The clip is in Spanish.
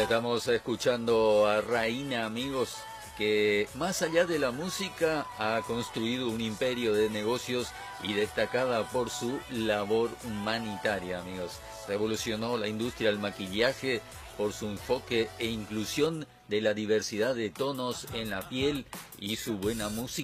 Estamos escuchando a Raina, amigos, que más allá de la música ha construido un imperio de negocios y destacada por su labor humanitaria, amigos. Revolucionó la industria del maquillaje por su enfoque e inclusión de la diversidad de tonos en la piel y su buena música.